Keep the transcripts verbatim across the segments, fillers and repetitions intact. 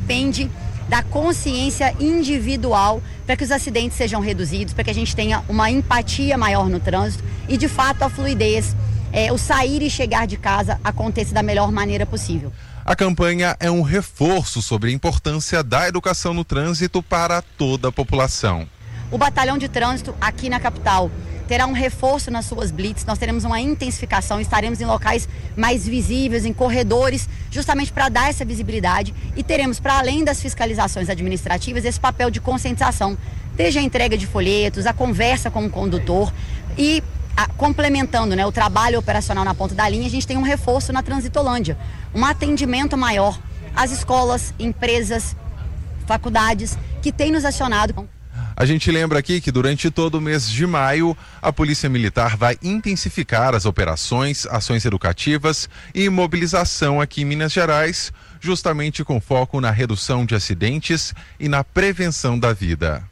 depende da consciência individual para que os acidentes sejam reduzidos, para que a gente tenha uma empatia maior no trânsito e, de fato, a fluidez, é, o sair e chegar de casa aconteça da melhor maneira possível. A campanha é um reforço sobre a importância da educação no trânsito para toda a população. O batalhão de trânsito aqui na capital terá um reforço nas suas blitz, nós teremos uma intensificação, estaremos em locais mais visíveis, em corredores, justamente para dar essa visibilidade, e teremos, para além das fiscalizações administrativas, esse papel de conscientização, desde a entrega de folhetos, a conversa com o condutor e a, complementando, né, o trabalho operacional na ponta da linha, a gente tem um reforço na Transitolândia, um atendimento maior às escolas, empresas, faculdades que têm nos acionado. A gente lembra aqui que durante todo o mês de maio, a Polícia Militar vai intensificar as operações, ações educativas e mobilização aqui em Minas Gerais, justamente com foco na redução de acidentes e na prevenção da vida.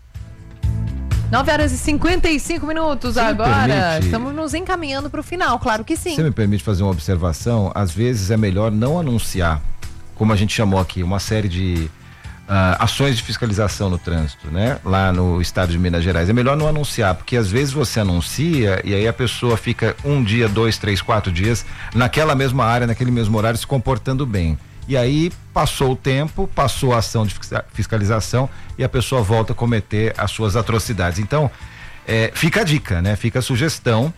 nove horas e cinquenta e cinco minutos Você agora. Estamos nos encaminhando para o final, claro que sim. Você me permite fazer uma observação? Às vezes é melhor não anunciar, como a gente chamou aqui, uma série de Uh, ações de fiscalização no trânsito, né? Lá no estado de Minas Gerais. É melhor não anunciar, porque às vezes você anuncia e aí a pessoa fica um dia, dois, três, quatro dias naquela mesma área, naquele mesmo horário, se comportando bem. E aí passou o tempo, passou a ação de fiscalização e a pessoa volta a cometer as suas atrocidades. Então, é, fica a dica, né? Fica a sugestão,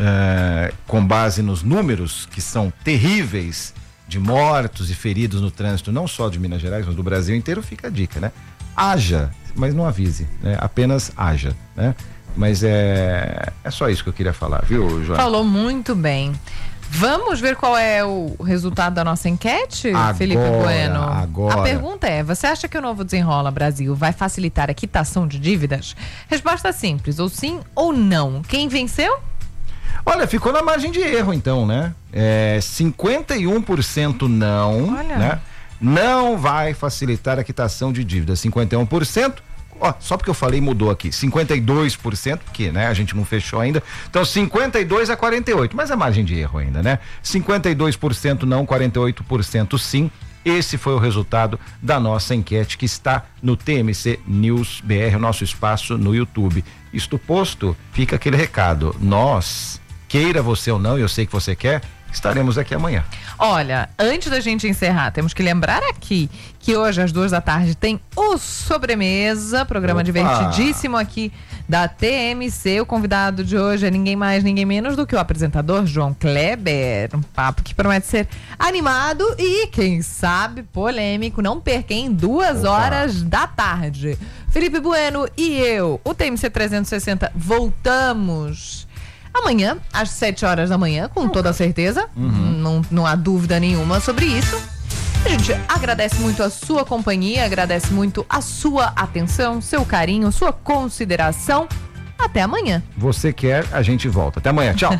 é, com base nos números que são terríveis de mortos e feridos no trânsito, não só de Minas Gerais, mas do Brasil inteiro, fica a dica, né? Haja, mas não avise, né? Apenas haja, né? Mas é, é só isso que eu queria falar, viu, Joana? Falou muito bem. Vamos ver qual é o resultado da nossa enquete, agora, Felipe Bueno? Agora. A pergunta é, você acha que o novo Desenrola Brasil vai facilitar a quitação de dívidas? Resposta simples, ou sim ou não. Quem venceu? Olha, ficou na margem de erro então, né? É, cinquenta e um por cento não, Olha. né? Não vai facilitar a quitação de dívidas. cinquenta e um por cento, ó, só porque eu falei mudou aqui. cinquenta e dois por cento, porque, né, a gente não fechou ainda. Então, cinquenta e dois a quarenta e oito, mas é margem de erro ainda, né? cinquenta e dois por cento não, quarenta e oito por cento sim. Esse foi o resultado da nossa enquete que está no T M C News B R, o nosso espaço no YouTube. Isto posto, fica aquele recado. Nós, queira você ou não, eu sei que você quer, estaremos aqui amanhã. Olha, antes da gente encerrar, temos que lembrar aqui que hoje às duas da tarde tem o Sobremesa, programa Opa. divertidíssimo aqui da T M C. O convidado de hoje é ninguém mais, ninguém menos do que o apresentador João Kleber. Um papo que promete ser animado e, quem sabe, polêmico. Não perca, em duas Opa. horas da tarde. Felipe Bueno e eu, o T M C trezentos e sessenta, voltamos amanhã, às sete horas da manhã, com toda certeza. Uhum. Não, não há dúvida nenhuma sobre isso. A gente agradece muito a sua companhia, agradece muito a sua atenção, seu carinho, sua consideração. Até amanhã. Você quer, a gente volta. Até amanhã. Tchau.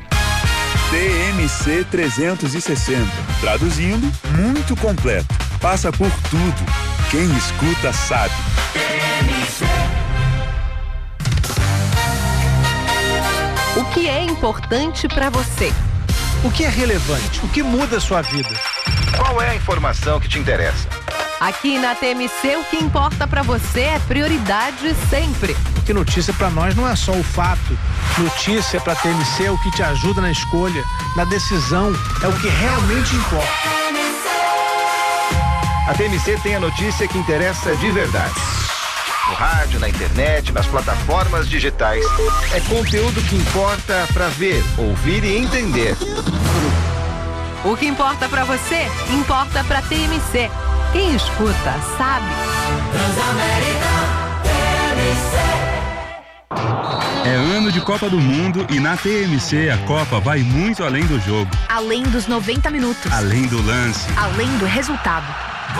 T M C trezentos e sessenta. Traduzindo, muito completo. Passa por tudo. Quem escuta sabe. T M C. O que é importante para você? O que é relevante? O que muda a sua vida? Qual é a informação que te interessa? Aqui na T M C, o que importa para você é prioridade sempre. Porque notícia para nós não é só o fato. Notícia para T M C é o que te ajuda na escolha, na decisão, é o que realmente importa. A T M C tem a notícia que interessa de verdade. No rádio, na internet, nas plataformas digitais. É conteúdo que importa para ver, ouvir e entender. O que importa para você, importa para T M C. Quem escuta, sabe. Transamérica, T M C. É ano de Copa do Mundo e na T M C a Copa vai muito além do jogo. Além dos noventa minutos. Além do lance. Além do resultado.